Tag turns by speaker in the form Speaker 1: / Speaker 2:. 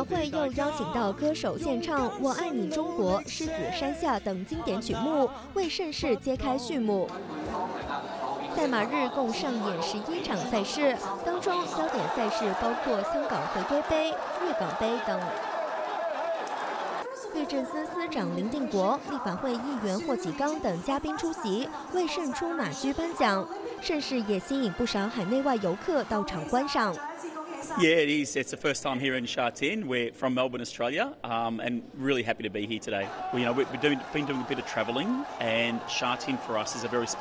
Speaker 1: 马会又邀请到歌手献唱《我爱你中国》《狮子山下》等经典曲目，为盛事揭开序幕。赛马日共上演11场赛事，当中焦点赛事包括香港回归杯、粤港杯等。律政司司长林定国、立法会议员霍启刚等嘉宾出席，为胜出马驹颁奖。盛事也吸引不少海内外游客到场观赏。
Speaker 2: Yeah, it is. It's the first time here in Sha Tin. We're from Melbourne, Australia, and really happy to be here today. We've been doing a bit of travelling, and Sha Tin for us is a very special